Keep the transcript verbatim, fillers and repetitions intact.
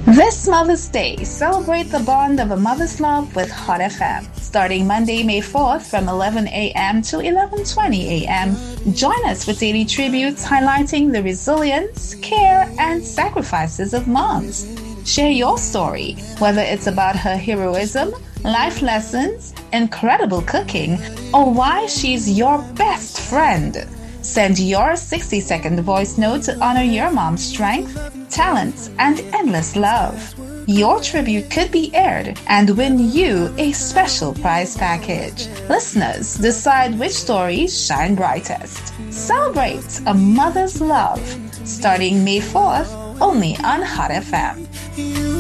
This Mother's Day, celebrate the bond of a mother's love with Hot F M. Starting Monday, May fourth from eleven a m to eleven twenty a m, join us for daily tributes highlighting the resilience, care, and sacrifices of moms. Share your story, whether it's about her heroism, life lessons, incredible cooking, or why she's your best friend. Send your sixty-second voice note to honor your mom's strength, talents, and endless love. Your tribute could be aired and win you a special prize package. Listeners, decide which stories shine brightest. Celebrate a mother's love. Starting May fourth, only on Hot F M.